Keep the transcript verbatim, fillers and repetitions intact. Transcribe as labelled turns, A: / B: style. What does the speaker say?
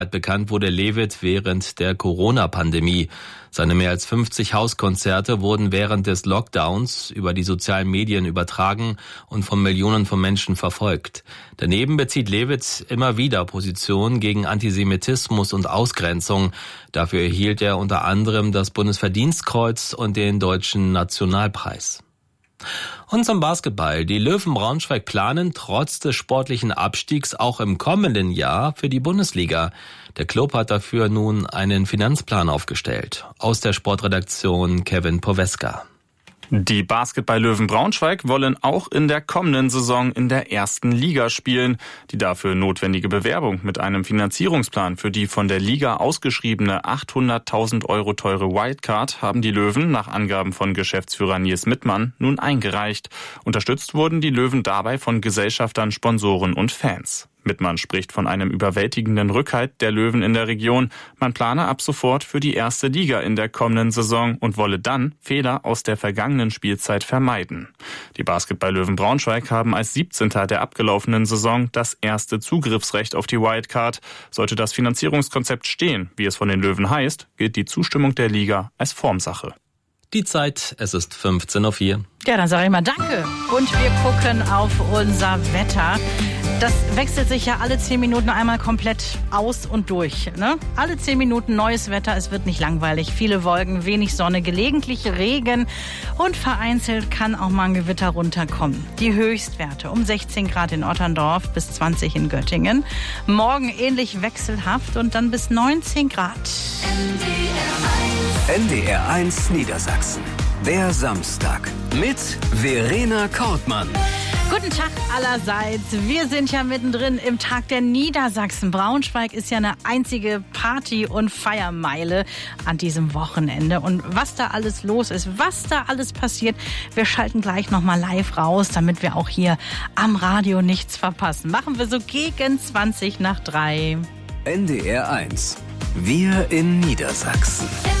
A: Bekannt wurde Lewitt während der Corona-Pandemie. Seine mehr als fünfzig Hauskonzerte wurden während des Lockdowns über die sozialen Medien übertragen und von Millionen von Menschen verfolgt. Daneben bezieht Lewitt immer wieder Position gegen Antisemitismus und Ausgrenzung. Dafür erhielt er unter anderem das Bundesverdienstkreuz und den Deutschen Nationalpreis. Und zum Basketball. Die Löwen Braunschweig planen trotz des sportlichen Abstiegs auch im kommenden Jahr für die Bundesliga. Der Club hat dafür nun einen Finanzplan aufgestellt. Aus der Sportredaktion Kevin Poweska.
B: Die Basketball-Löwen Braunschweig wollen auch in der kommenden Saison in der ersten Liga spielen. Die dafür notwendige Bewerbung mit einem Finanzierungsplan für die von der Liga ausgeschriebene achthunderttausend Euro teure Wildcard haben die Löwen nach Angaben von Geschäftsführer Nils Mittmann nun eingereicht. Unterstützt wurden die Löwen dabei von Gesellschaftern, Sponsoren und Fans. Mittmann spricht von einem überwältigenden Rückhalt der Löwen in der Region. Man plane ab sofort für die erste Liga in der kommenden Saison und wolle dann Fehler aus der vergangenen Spielzeit vermeiden. Die Basketball-Löwen Braunschweig haben als siebzehnter der abgelaufenen Saison das erste Zugriffsrecht auf die Wildcard. Sollte das Finanzierungskonzept stehen, wie es von den Löwen heißt, gilt die Zustimmung der Liga als Formsache.
A: Die Zeit, es ist fünfzehn Uhr vier.
C: Ja, dann sage ich mal danke. Und wir gucken auf unser Wetter. Das wechselt sich ja alle zehn Minuten einmal komplett aus und durch. Ne? Alle zehn Minuten neues Wetter, es wird nicht langweilig. Viele Wolken, wenig Sonne, gelegentlich Regen und vereinzelt kann auch mal ein Gewitter runterkommen. Die Höchstwerte um sechzehn Grad in Otterndorf bis zwanzig in Göttingen. Morgen ähnlich wechselhaft und dann bis neunzehn Grad.
D: N D R eins Niedersachsen. Der Samstag mit Verena Kortmann.
C: Guten Tag allerseits. Wir sind ja mittendrin im Tag der Niedersachsen. Braunschweig ist ja eine einzige Party- und Feiermeile an diesem Wochenende. Und was da alles los ist, was da alles passiert, wir schalten gleich nochmal live raus, damit wir auch hier am Radio nichts verpassen. Machen wir so gegen zwanzig nach drei.
D: N D R eins. Wir in Niedersachsen.